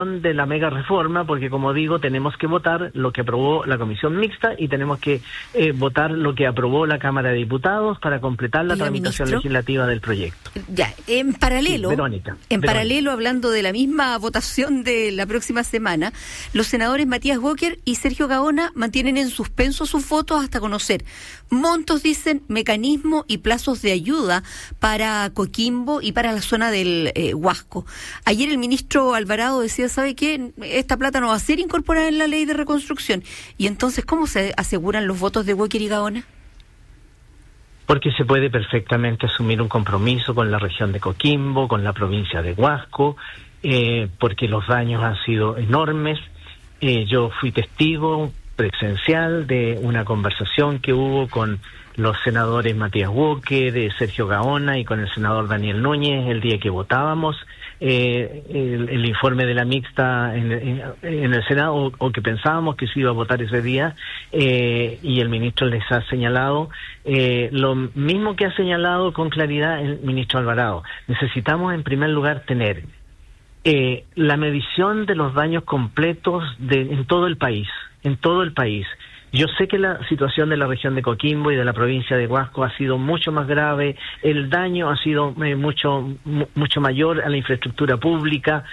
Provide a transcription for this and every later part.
de la mega reforma, porque como digo, tenemos que votar lo que aprobó la comisión mixta y tenemos que votar lo que aprobó la Cámara de Diputados para completar la tramitación legislativa del proyecto. Ya, en paralelo, sí, Verónica. Paralelo, hablando de la misma votación de la próxima semana, los senadores Matías Walker y Sergio Gaona mantienen en suspenso sus votos hasta conocer montos, dicen, mecanismo y plazos de ayuda para Coquimbo y para la zona del Huasco. Ayer el ministro Alvarado decía, ¿sabe qué? Esta plata no va a ser incorporada en la ley de reconstrucción. Y entonces, ¿cómo se aseguran los votos de Walker y Gaona? Porque se puede perfectamente asumir un compromiso con la región de Coquimbo, con la provincia de Huasco, porque los daños han sido enormes. Yo fui testigo presencial de una conversación que hubo con los senadores Matías Walker, Sergio Gaona y con el senador Daniel Núñez el día que votábamos el informe de la mixta en el Senado, o que pensábamos que se iba a votar ese día, y el ministro les ha señalado lo mismo que ha señalado con claridad el ministro Alvarado. Necesitamos en primer lugar tener la medición de los daños completos en todo el país. Yo sé que la situación de la región de Coquimbo y de la provincia de Huasco ha sido mucho más grave, el daño ha sido mucho mayor a la infraestructura pública,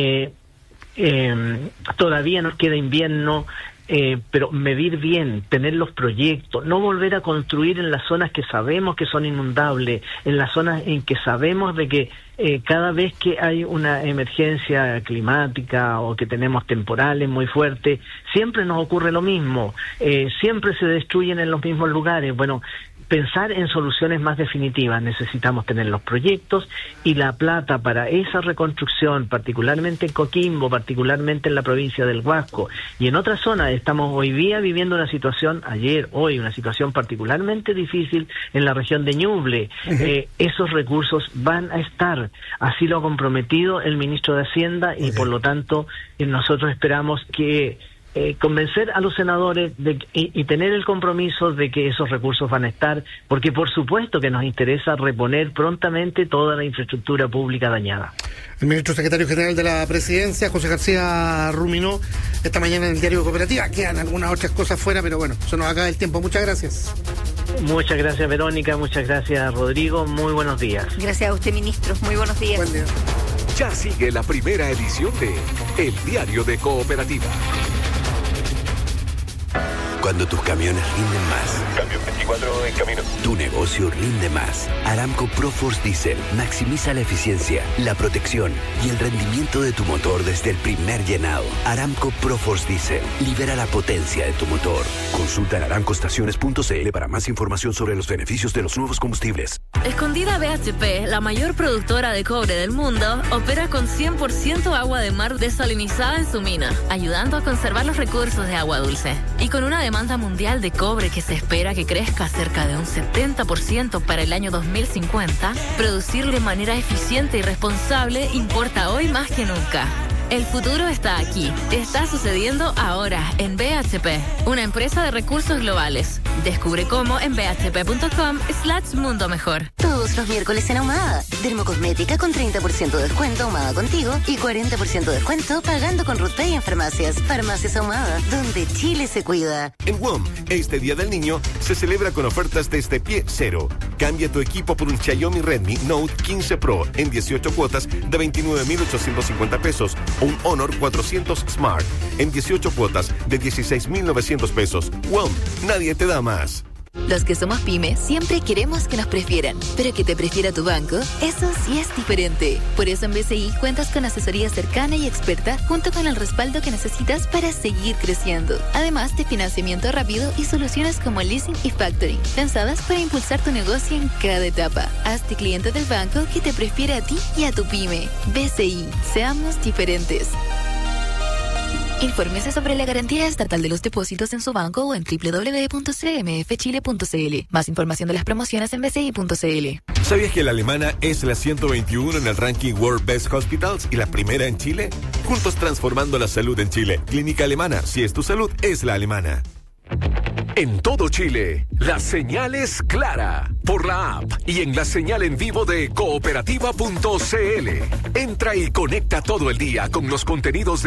todavía nos queda invierno, pero medir bien, tener los proyectos, no volver a construir en las zonas que sabemos que son inundables, en las zonas en que sabemos de que cada vez que hay una emergencia climática o que tenemos temporales muy fuertes, siempre nos ocurre lo mismo, siempre se destruyen en los mismos lugares. Bueno, pensar en soluciones más definitivas, necesitamos tener los proyectos y la plata para esa reconstrucción, particularmente en Coquimbo, particularmente en la provincia del Huasco y en otras zonas. Estamos hoy día viviendo una situación, una situación particularmente difícil en la región de Ñuble. Esos recursos van a estar, así lo ha comprometido el ministro de Hacienda y por lo tanto nosotros esperamos que convencer a los senadores y tener el compromiso de que esos recursos van a estar, porque por supuesto que nos interesa reponer prontamente toda la infraestructura pública dañada. El ministro secretario general de la Presidencia, José García, ruminó esta mañana en el diario Cooperativa. Quedan algunas otras cosas fuera, pero bueno, se nos acaba el tiempo. Muchas gracias. Muchas gracias, Verónica. Muchas gracias, Rodrigo. Muy buenos días. Gracias a usted, ministro. Muy buenos días. Buen día. Ya sigue la primera edición de El Diario de Cooperativa. Cuando tus camiones rinden más. Cambio 24 en camino. Tu negocio rinde más. Aramco ProForce Diesel maximiza la eficiencia, la protección y el rendimiento de tu motor desde el primer llenado. Aramco ProForce Diesel libera la potencia de tu motor. Consulta en aramcoestaciones.cl para más información sobre los beneficios de los nuevos combustibles. Escondida BHP, la mayor productora de cobre del mundo, opera con 100% agua de mar desalinizada en su mina, ayudando a conservar los recursos de agua dulce. Y con una demanda mundial de cobre que se espera que crezca cerca de un 70% para el año 2050, producir de manera eficiente y responsable importa hoy más que nunca. El futuro está aquí. Está sucediendo ahora en BHP, una empresa de recursos globales. Descubre cómo en bhp.com/mundo mejor. Todos los miércoles en Ahumada. Dermocosmética con 30% de descuento Ahumada contigo y 40% de descuento pagando con RutPay en farmacias. Farmacias Ahumada, donde Chile se cuida. En WOM, este Día del Niño se celebra con ofertas desde pie cero. Cambia tu equipo por un Xiaomi Redmi Note 15 Pro en 18 cuotas de 29.850 pesos. Un Honor 400 Smart en 18 cuotas de 16.900 pesos. WOM, nadie te da más. Los que somos pymes siempre queremos que nos prefieran, pero que te prefiera tu banco, eso sí es diferente. Por eso en BCI cuentas con asesoría cercana y experta junto con el respaldo que necesitas para seguir creciendo. Además de financiamiento rápido y soluciones como leasing y factoring, pensadas para impulsar tu negocio en cada etapa. Hazte cliente del banco que te prefiere a ti y a tu pyme. BCI, seamos diferentes. Infórmese sobre la garantía estatal de los depósitos en su banco o en www.cmfchile.cl. Más información de las promociones en bci.cl. ¿Sabías que la alemana es la 121 en el ranking World Best Hospitals y la primera en Chile? Juntos transformando la salud en Chile. Clínica Alemana, si es tu salud, es la alemana. En todo Chile, la señal es clara por la app y en la señal en vivo de cooperativa.cl. Entra y conecta todo el día con los contenidos de